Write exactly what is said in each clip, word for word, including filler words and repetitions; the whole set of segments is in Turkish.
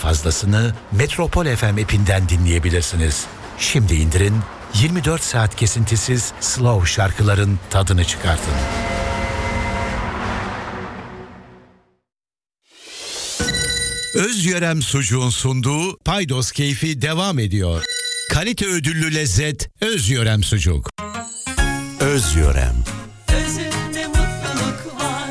fazlasını Metropol F M app'inden dinleyebilirsiniz. Şimdi indirin, yirmi dört saat kesintisiz slow şarkıların tadını çıkartın. Özyörem Sucuğun sunduğu Paydos Keyfi devam ediyor. Kalite ödüllü lezzet Özyörem Sucuk. Özyörem. Özünde mutluluk var.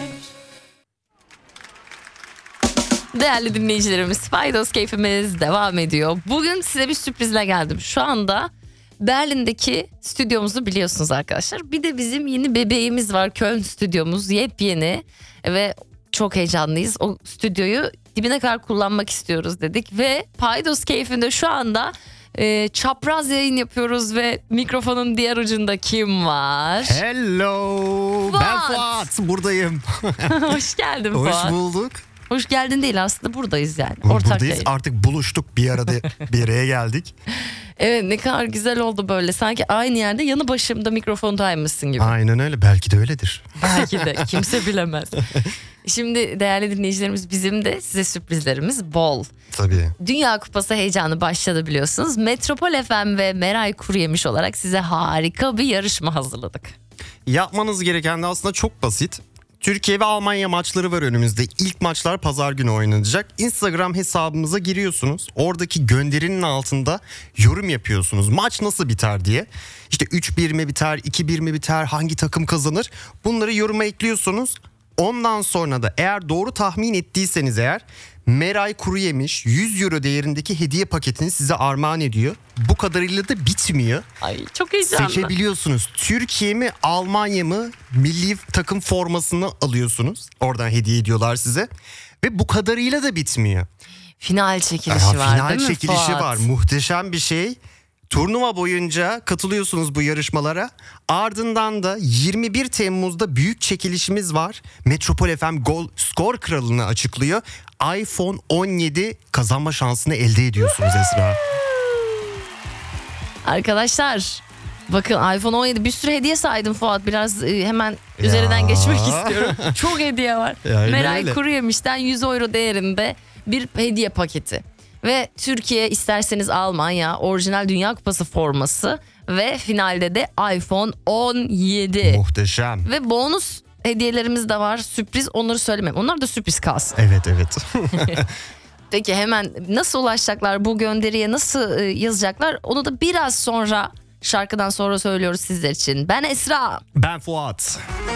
Değerli dinleyicilerimiz, Paydos Keyfimiz devam ediyor. Bugün size bir sürprizle geldim. Şu anda Berlin'deki stüdyomuzu biliyorsunuz arkadaşlar. Bir de bizim yeni bebeğimiz var. Köln stüdyomuz yepyeni ve çok heyecanlıyız. O stüdyoyu dibine kadar kullanmak istiyoruz dedik. Ve Paydos Keyfinde şu anda e, çapraz yayın yapıyoruz ve mikrofonun diğer ucunda kim var? Hello, Fuat. ben Fuat, buradayım. Hoş geldin Fuat. Hoş bulduk. Hoş geldin değil, aslında buradayız yani. Ortak Buradayız, yayın. artık buluştuk, bir arada bir araya geldik. Evet, ne kadar güzel oldu böyle. Sanki aynı yerde yanı başımda mikrofondaymışsın gibi. Aynen öyle, belki de öyledir. Belki de, kimse bilemez. Şimdi değerli dinleyicilerimiz, bizim de size sürprizlerimiz bol. Tabii. Dünya Kupası heyecanı başladı biliyorsunuz. Metropol F M ve Meray Kuruyemiş olarak size harika bir yarışma hazırladık. Yapmanız gereken de aslında çok basit. Türkiye ve Almanya maçları var önümüzde. İlk maçlar pazar günü oynanacak. Instagram hesabımıza giriyorsunuz. Oradaki gönderinin altında yorum yapıyorsunuz. Maç nasıl biter diye. İşte üç bir mi biter, iki bir mi biter, hangi takım kazanır? Bunları yoruma ekliyorsunuz. Ondan sonra da eğer doğru tahmin ettiyseniz eğer Meray Kuruyemiş yüz euro değerindeki hediye paketini size armağan ediyor. Bu kadarıyla da bitmiyor. Ay çok heyecanlı. Seçebiliyorsunuz. Türkiye mi Almanya mı milli takım formasını alıyorsunuz. Oradan hediye ediyorlar size. Ve bu kadarıyla da bitmiyor. Final çekilişi Aha, var final değil mi çekilişi Fuat? var. Muhteşem bir şey. Turnuva boyunca katılıyorsunuz bu yarışmalara. Ardından da yirmi bir Temmuz'da büyük çekilişimiz var. Metropol F M Gol Skor Kralı'nı açıklıyor. iPhone on yedi kazanma şansını elde ediyorsunuz Esra. Arkadaşlar bakın, iPhone on yedi, bir sürü hediye saydım Fuat. Biraz e, hemen üzerinden geçmek istiyorum. Çok hediye var. Aynen Meray öyle. Kuruyemiş'ten yüz euro değerinde bir hediye paketi. Ve Türkiye, isterseniz Almanya, orijinal Dünya Kupası forması ve finalde de iPhone on yedi. Muhteşem. Ve bonus hediyelerimiz de var. Sürpriz, onları söylemem. Onlar da sürpriz kalsın. Evet evet. Peki hemen nasıl ulaşacaklar, bu gönderiye nasıl e, yazacaklar? Onu da biraz sonra, şarkıdan sonra söylüyoruz sizler için. Ben Esra. Ben Fuat.